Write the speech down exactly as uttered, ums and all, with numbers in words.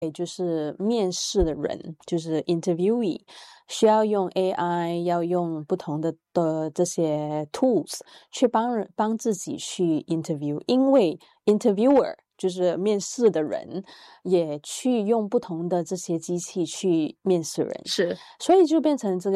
就是面试的人，就是 interviewee 需要用 A I， 要用不同的的这些 tools 去帮人帮自己去 interview， 因为 interviewer 就是面试的人也去用不同的这些机器去面试人， 是， 所以就变成这个